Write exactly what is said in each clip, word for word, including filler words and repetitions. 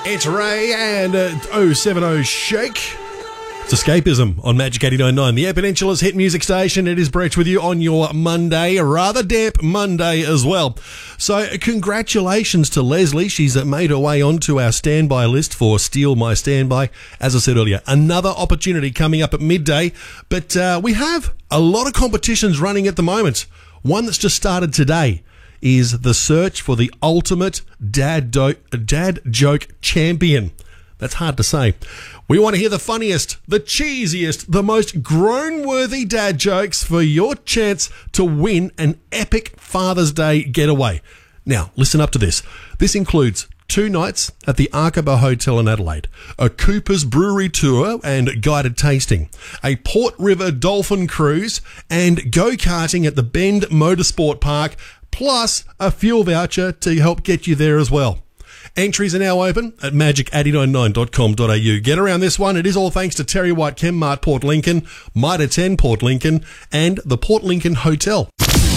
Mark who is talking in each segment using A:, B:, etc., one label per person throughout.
A: It's Ray and uh, oh seven oh Shake. It's Escapism on Magic eighty-nine point nine, the Peninsula's hit music station. It is Brett with you on your Monday, a rather damp Monday as well. So congratulations to Leslie. She's made her way onto our standby list for Steal My Standby. As I said earlier, another opportunity coming up at midday. But uh, we have a lot of competitions running at the moment. One that's just started today is the search for the ultimate dad, do- dad joke champion. That's hard to say. We want to hear the funniest, the cheesiest, the most groan-worthy dad jokes for your chance to win an epic Father's Day getaway. Now, listen up to this. This includes two nights at the Arkaba Hotel in Adelaide, a Cooper's Brewery tour and guided tasting, a Port River dolphin cruise, and go-karting at the Bend Motorsport Park, plus a fuel voucher to help get you there as well. Entries are now open at magic eight nine nine dot com dot a u. Get around this one. It is all thanks to Terry White Chemmart Port Lincoln, Mitre ten Port Lincoln, and the Port Lincoln Hotel.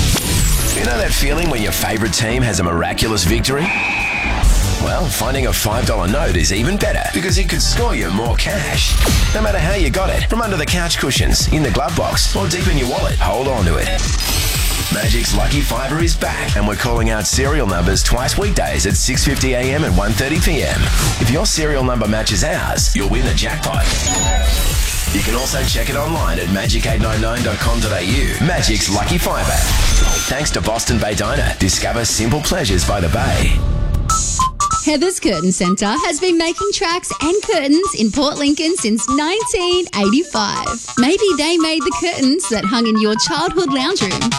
B: You know that feeling when your favourite team has a miraculous victory? Well, finding a five dollar note is even better because it could score you more cash. No matter how you got it, from under the couch cushions, in the glove box, or deep in your wallet, hold on to it. Magic's Lucky Fiver is back, and we're calling out serial numbers twice weekdays at six fifty a m and one thirty p m. If your serial number matches ours, you'll win the jackpot. You can also check it online at magic eight nine nine dot com dot a u. Magic's Lucky Fiver. Thanks to Boston Bay Diner. Discover simple pleasures by the bay.
C: Heather's Curtain Centre has been making tracks and curtains in Port Lincoln since nineteen eighty-five. Maybe they made the curtains that hung in your childhood lounge room.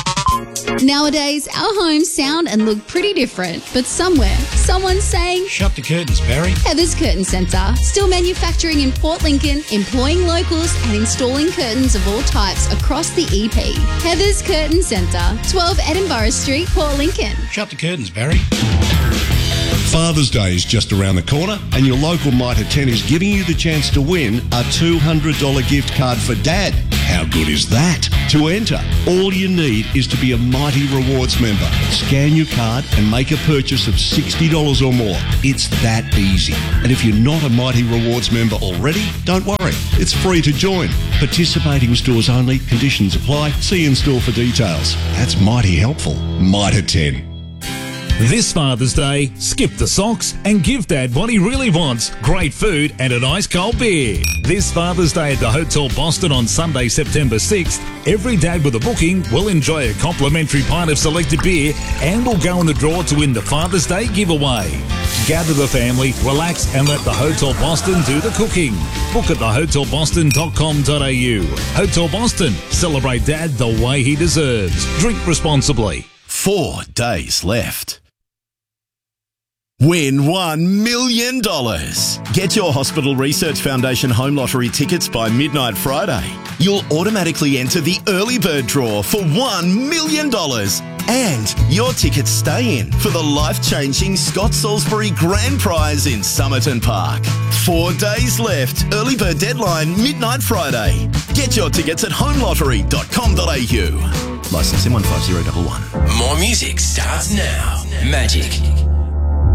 C: Nowadays, our homes sound and look pretty different, but somewhere, someone's saying,
D: "Shut the curtains, Barry."
C: Heather's Curtain Centre, still manufacturing in Port Lincoln, employing locals and installing curtains of all types across the E P. Heather's Curtain Centre, twelve Edinburgh Street, Port Lincoln.
D: Shut the curtains, Barry.
E: Father's Day is just around the corner, and your local Mitre ten is giving you the chance to win a two hundred dollars gift card for Dad. How good is that? To enter, all you need is to be a Mighty Rewards member. Scan your card and make a purchase of sixty dollars or more. It's that easy. And if you're not a Mighty Rewards member already, don't worry. It's free to join. Participating stores only. Conditions apply. See in store for details. That's mighty helpful. Mitre ten.
F: This Father's Day, skip the socks and give Dad what he really wants, great food and an ice cold beer. This Father's Day at the Hotel Boston on Sunday, September sixth, every dad with a booking will enjoy a complimentary pint of selected beer and will go in the draw to win the Father's Day giveaway. Gather the family, relax and let the Hotel Boston do the cooking. Book at the hotel boston dot com dot a u. Hotel Boston, celebrate Dad the way he deserves. Drink responsibly.
G: Four days left. Win one million dollars. Get your Hospital Research Foundation Home Lottery tickets by midnight Friday. You'll automatically enter the early bird draw for one million dollars. And your tickets stay in for the life-changing Scott Salisbury Grand Prize in Somerton Park. Four days left. Early bird deadline midnight Friday. Get your tickets at home lottery dot com dot a u. Licence M one five zero one one.
B: More music starts now. Magic